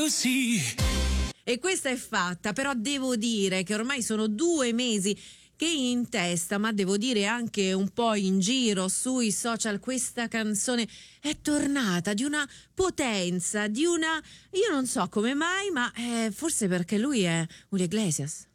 E questa è fatta, però devo dire che ormai sono 2 mesi che in testa, ma devo dire anche un po' in giro sui social, questa canzone è tornata di una potenza, io non so come mai, ma forse perché lui è Julio Iglesias.